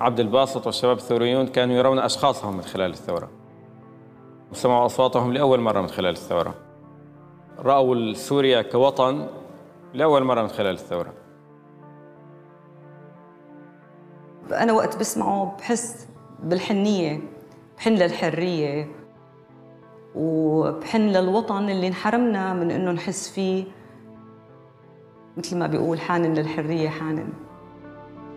عبد الباسط والشباب الثوريون كانوا يرون أشخاصهم من خلال الثورة، وسمعوا أصواتهم لأول مرة من خلال الثورة، رأوا سوريا كوطن لأول مرة من خلال الثورة. أنا وقت بسمعه بحس بالحنية، بحن للحرية وبحن للوطن اللي انحرمنا من إنه نحس فيه، مثل ما بيقول حانن للحرية حانن.